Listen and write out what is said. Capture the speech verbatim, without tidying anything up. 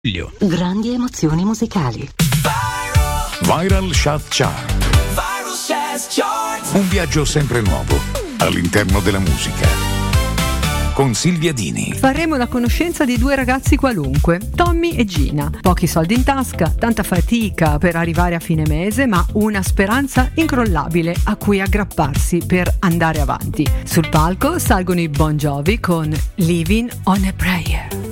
Grandi emozioni musicali. Viral Chart Chart. Un viaggio sempre nuovo all'interno della musica. Con Silvia Dini. Faremo la conoscenza di due ragazzi qualunque, Tommy e Gina. Pochi soldi in tasca, tanta fatica per arrivare a fine mese, ma una speranza incrollabile a cui aggrapparsi per andare avanti. Sul palco salgono i Bon Jovi con Living on a Prayer.